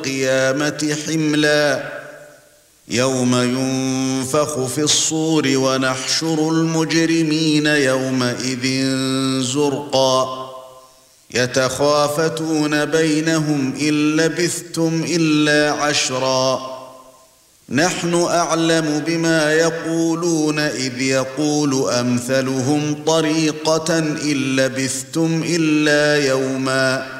القيامة حملا يوم ينفخ في الصور ونحشر المجرمين يومئذ زرقا يتخافتون بينهم إن لبثتم إلا عشرا نحن أعلم بما يقولون إذ يقول أمثلهم طريقة إن لبثتم إلا يوما